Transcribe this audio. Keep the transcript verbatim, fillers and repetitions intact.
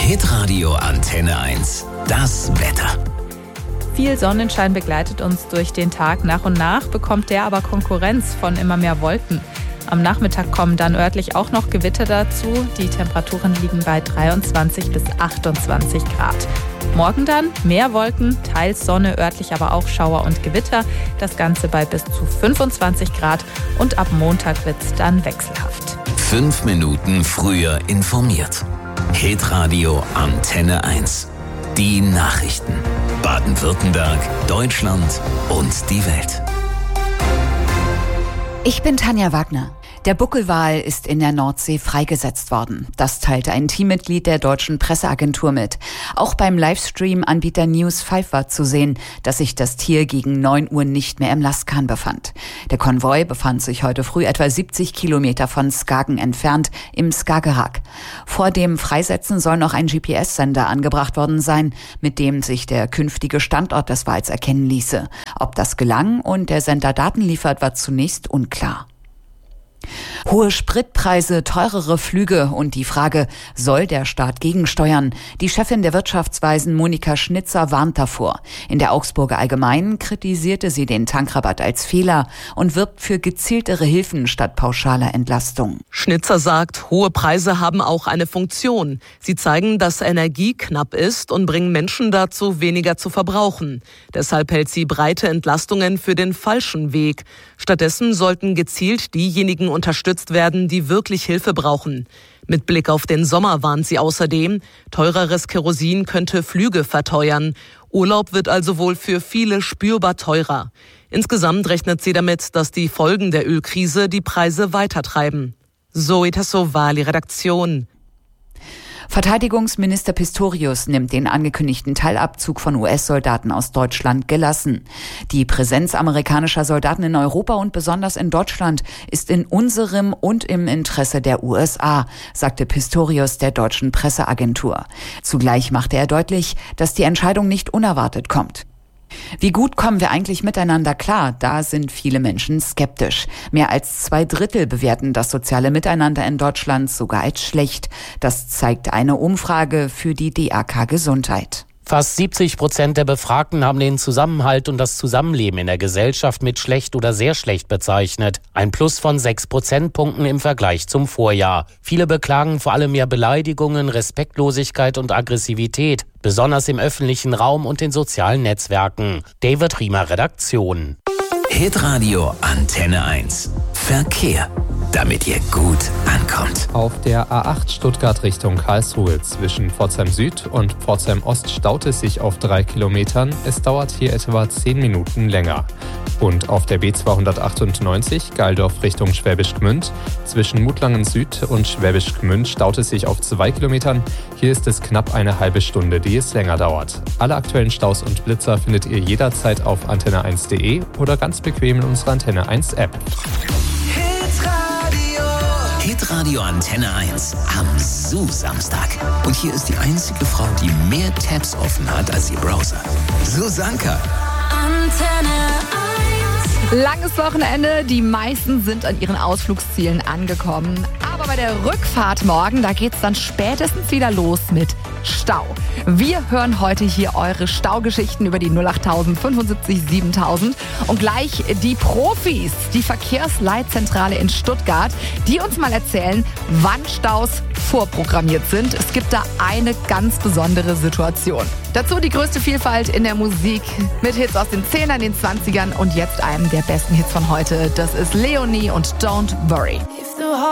Hitradio Antenne eins. Das Wetter. Viel Sonnenschein begleitet uns durch den Tag. Nach und nach bekommt der aber Konkurrenz von immer mehr Wolken. Am Nachmittag kommen dann örtlich auch noch Gewitter dazu. Die Temperaturen liegen bei dreiundzwanzig bis achtundzwanzig Grad. Morgen dann mehr Wolken, teils Sonne, örtlich aber auch Schauer und Gewitter. Das Ganze bei bis zu fünfundzwanzig Grad und ab Montag wird es dann wechselhaft. Fünf Minuten früher informiert. Hitradio Antenne eins. Die Nachrichten. Baden-Württemberg, Deutschland und die Welt. Ich bin Tanja Wagner. Der Buckelwal ist in der Nordsee freigesetzt worden. Das teilte ein Teammitglied der deutschen Presseagentur mit. Auch beim Livestream-Anbieter News fünf war zu sehen, dass sich das Tier gegen neun Uhr nicht mehr im Lastkahn befand. Der Konvoi befand sich heute früh etwa siebzig Kilometer von Skagen entfernt im Skagerrak. Vor dem Freisetzen soll noch ein G P S-Sender angebracht worden sein, mit dem sich der künftige Standort des Wals erkennen ließe. Ob das gelang und der Sender Daten liefert, war zunächst unklar. Hohe Spritpreise, teurere Flüge und die Frage, soll der Staat gegensteuern? Die Chefin der Wirtschaftsweisen Monika Schnitzer warnt davor. In der Augsburger Allgemeinen kritisierte sie den Tankrabatt als Fehler und wirbt für gezieltere Hilfen statt pauschaler Entlastung. Schnitzer sagt, hohe Preise haben auch eine Funktion. Sie zeigen, dass Energie knapp ist und bringen Menschen dazu, weniger zu verbrauchen. Deshalb hält sie breite Entlastungen für den falschen Weg. Stattdessen sollten gezielt diejenigen unterstützt werden, die wirklich Hilfe brauchen. Mit Blick auf den Sommer warnt sie außerdem, teureres Kerosin könnte Flüge verteuern. Urlaub wird also wohl für viele spürbar teurer. Insgesamt rechnet sie damit, dass die Folgen der Ölkrise die Preise weitertreiben. Zoe Tassovali, Redaktion. Verteidigungsminister Pistorius nimmt den angekündigten Teilabzug von U S-Soldaten aus Deutschland gelassen. Die Präsenz amerikanischer Soldaten in Europa und besonders in Deutschland ist in unserem und im Interesse der U S A, sagte Pistorius der deutschen Presseagentur. Zugleich machte er deutlich, dass die Entscheidung nicht unerwartet kommt. Wie gut kommen wir eigentlich miteinander klar? Da sind viele Menschen skeptisch. Mehr als zwei Drittel bewerten das soziale Miteinander in Deutschland sogar als schlecht. Das zeigt eine Umfrage für die D A K Gesundheit. Fast siebzig Prozent der Befragten haben den Zusammenhalt und das Zusammenleben in der Gesellschaft mit schlecht oder sehr schlecht bezeichnet. Ein Plus von sechs Prozentpunkten im Vergleich zum Vorjahr. Viele beklagen vor allem mehr Beleidigungen, Respektlosigkeit und Aggressivität, besonders im öffentlichen Raum und in sozialen Netzwerken. David Riemer, Redaktion. Hitradio Antenne eins. Verkehr, damit ihr gut ankommt. Auf der A acht Stuttgart Richtung Karlsruhe zwischen Pforzheim Süd und Pforzheim Ost staut es sich auf drei Kilometern. Es dauert hier etwa zehn Minuten länger. Und auf der B zweihundertachtundneunzig Geildorf Richtung Schwäbisch Gmünd zwischen Mutlangen Süd und Schwäbisch Gmünd staut es sich auf zwei Kilometern. Hier ist es knapp eine halbe Stunde, die es länger dauert. Alle aktuellen Staus und Blitzer findet ihr jederzeit auf antenne eins punkt de oder ganz bequem in unserer Antenne eins App. Hitradio Antenne eins am Zoo-Samstag. Und hier ist die einzige Frau, die mehr Tabs offen hat als ihr Browser. Susanka. Antenne eins. Langes Wochenende, die meisten sind an ihren Ausflugszielen angekommen. Aber bei der Rückfahrt morgen, da geht's dann spätestens wieder los mit Stau. Wir hören heute hier eure Staugeschichten über die null acht fünfundsiebzig siebentausend und gleich die Profis, die Verkehrsleitzentrale in Stuttgart, die uns mal erzählen, wann Staus vorprogrammiert sind. Es gibt da eine ganz besondere Situation. Dazu die größte Vielfalt in der Musik mit Hits aus den zehnern, den zwanzigern und jetzt einem der besten Hits von heute. Das ist Leonie und Don't Worry.